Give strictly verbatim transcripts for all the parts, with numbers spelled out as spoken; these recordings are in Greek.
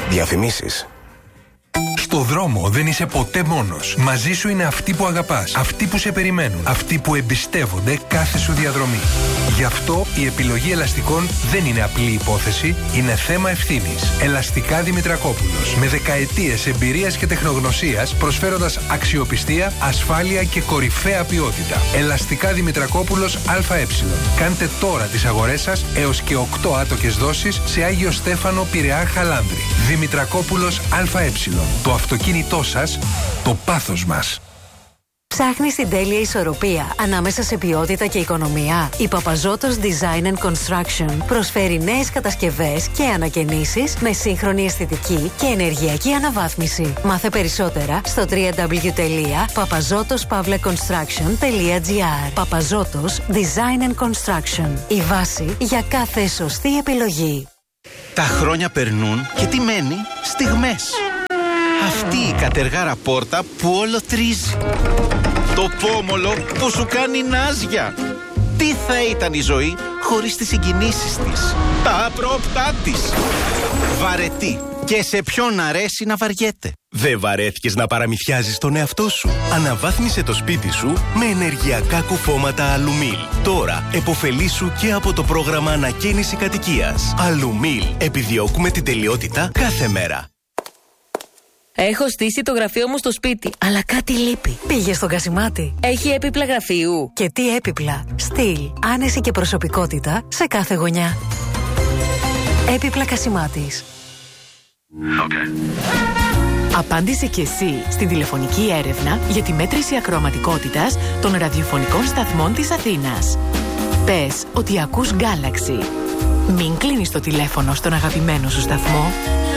Διαφημίσεις. Στο δρόμο δεν είσαι ποτέ μόνος. Μαζί σου είναι αυτοί που αγαπάς, αυτοί που σε περιμένουν, αυτοί που εμπιστεύονται κάθε σου διαδρομή. Γι' αυτό η επιλογή ελαστικών δεν είναι απλή υπόθεση, είναι θέμα ευθύνης. Ελαστικά Δημητρακόπουλος. Με δεκαετίες εμπειρίας και τεχνογνωσίας, προσφέροντας αξιοπιστία, ασφάλεια και κορυφαία ποιότητα. Ελαστικά Δημητρακόπουλος ΑΕ. Κάντε τώρα τις αγορές σας έως και οκτώ άτοκες δόσεις σε Άγιο Στέφανο, Πειραιά, Χαλάνδρη. Δημητρακόπουλος ΑΕ. Το αυτοκίνητό σας, το πάθος μας. Ψάχνεις την τέλεια ισορροπία ανάμεσα σε ποιότητα και οικονομία? Η Παπαζώτος Design and Construction προσφέρει νέες κατασκευές και ανακαινήσεις με σύγχρονη αισθητική και ενεργειακή αναβάθμιση. Μάθε περισσότερα στο double-u double-u double-u τελεία παπαζώτος παύλα κονστράκσιον τελεία τζι άρ. Παπαζώτος Design and Construction. Η βάση για κάθε σωστή επιλογή. Τα χρόνια περνούν και τι μένει? Στιγμές. Αυτή η κατεργάρα πόρτα που όλο τρίζει. Το πόμολο που σου κάνει νάζια. Τι θα ήταν η ζωή χωρίς τις συγκινήσεις της, τα απρόπτά της. Βαρετή. Και σε ποιον αρέσει να βαριέται. Δεν βαρέθηκες να παραμυθιάζεις τον εαυτό σου? Αναβάθμισε το σπίτι σου με ενεργειακά κουφώματα Αλουμίλ. Τώρα επωφελήσου και από το πρόγραμμα ανακαίνιση κατοικίας. Αλουμίλ. Επιδιώκουμε την τελειότητα κάθε μέρα. Έχω στήσει το γραφείο μου στο σπίτι, αλλά κάτι λείπει. Πήγε στον Κασιμάτη. Έχει έπιπλα γραφείου. Και τι έπιπλα? Στυλ, άνεση και προσωπικότητα σε κάθε γωνιά. Έπιπλα Κασιμάτης. Okay. Απάντησε και εσύ στην τηλεφωνική έρευνα για τη μέτρηση ακροαματικότητας των ραδιοφωνικών σταθμών της Αθήνας. Πες ότι ακούς Galaxy. Μην κλείνεις το τηλέφωνο στον αγαπημένο σου σταθμό.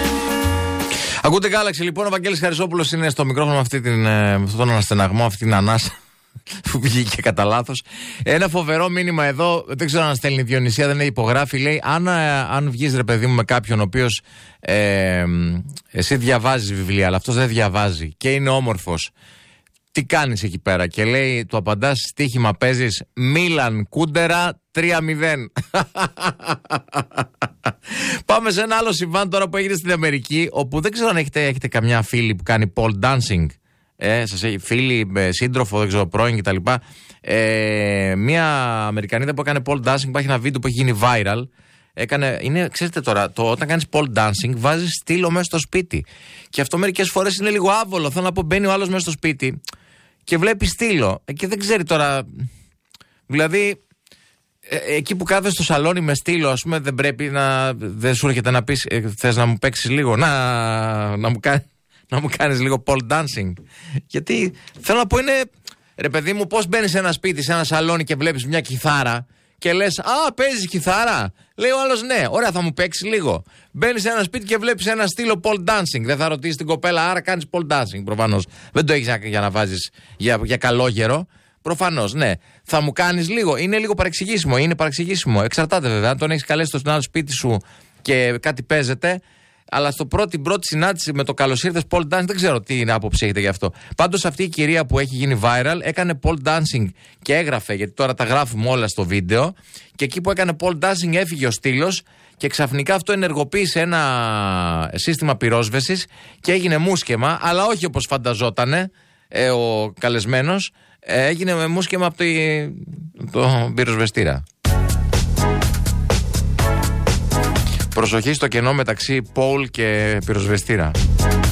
Ακούτε Galaxy, λοιπόν. Ο Βαγγέλης Χαριζόπουλος είναι στο μικρόφωνο με αυτή την, αυτόν τον αναστεναγμό, αυτή την ανάσα που βγήκε κατά λάθος. Ένα φοβερό μήνυμα εδώ, δεν ξέρω αν στέλνει η Διονυσία, δεν υπογράφει. Λέει: Αν, αν βγεις, ρε παιδί μου, με κάποιον ο οποίος ε, εσύ διαβάζεις βιβλία, αλλά αυτός δεν διαβάζει και είναι όμορφος, τι κάνεις εκεί πέρα? Και λέει, του απαντάς στοίχημα, παίζεις Μίλαν Κούντερα τρία μηδέν. Πάμε σε ένα άλλο συμβάν τώρα που έγινε στην Αμερική, όπου δεν ξέρω αν έχετε, έχετε καμιά φίλη που κάνει pole dancing. Ε, σας έχει φίλη, σύντροφο, δεν ξέρω, πρώην κτλ. Ε, μία Αμερικανίδα που έκανε pole dancing, υπάρχει ένα βίντεο που έχει γίνει viral. Έκανε, είναι, ξέρετε τώρα, το, όταν κάνεις pole dancing, βάζεις στήλο μέσα στο σπίτι. Και αυτό μερικές φορές είναι λίγο άβολο. Θέλω να πω, μπαίνει ο άλλος μέσα στο σπίτι και βλέπει στήλο. Και δεν ξέρει τώρα. Δηλαδή, ε, εκεί που κάθεσαι στο σαλόνι με στήλο, ας πούμε, δεν πρέπει να. Δεν σου έρχεται να πεις, ε, θες να μου παίξεις λίγο, να, να μου κάνει. Να μου κάνεις λίγο pole dancing. Γιατί θέλω να πω, είναι, ρε παιδί μου, πώς μπαίνεις σε ένα σπίτι, σε ένα σαλόνι και βλέπεις μια κιθάρα και λες, α, παίζεις κιθάρα? Λέει ο άλλος, ναι, ωραία, θα μου παίξεις λίγο. Μπαίνεις σε ένα σπίτι και βλέπεις ένα στήλο pole dancing. Δεν θα ρωτήσεις την κοπέλα, άρα κάνεις pole dancing. Προφανώς. Δεν το έχεις για να βάζεις για, για καλόγερο. Προφανώς, ναι. Θα μου κάνεις λίγο. Είναι λίγο παρεξηγήσιμο. Είναι παρεξηγήσιμο. Εξαρτάται βέβαια. Αν τον έχεις καλέσει στο άλλο σπίτι σου και κάτι παίζεται. Αλλά στο πρώτη, πρώτη συνάντηση με το καλώς ήρθες pole dancing, δεν ξέρω τι είναι άποψη έχετε γι' αυτό. Πάντως αυτή η κυρία που έχει γίνει viral έκανε pole dancing και έγραφε, γιατί τώρα τα γράφουμε όλα στο βίντεο, και εκεί που έκανε pole dancing έφυγε ο στήλος και ξαφνικά αυτό ενεργοποίησε ένα σύστημα πυρόσβεσης και έγινε μουσκεμα, αλλά όχι όπως φανταζότανε ε, ο καλεσμένος, ε, έγινε μουσκεμα από το, το πυροσβεστήρα. Προσοχή στο κενό μεταξύ Πολ και πυροσβεστήρα.